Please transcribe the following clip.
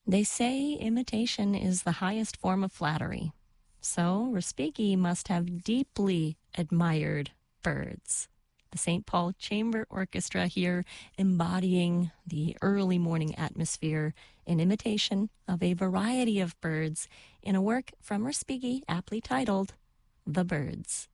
They say imitation is the highest form of flattery. So Respighi must have deeply admired birds. The St. Paul Chamber Orchestra here embodying the early morning atmosphere in imitation of a variety of birds in a work from Respighi aptly titled The Birds.